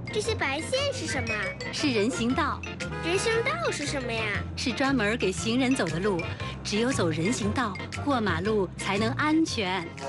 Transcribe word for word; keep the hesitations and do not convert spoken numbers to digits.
这些白线是什么？ 是人行道。 人行道是什么呀？ 是专门给行人走的路，只有走人行道，过马路才能安全。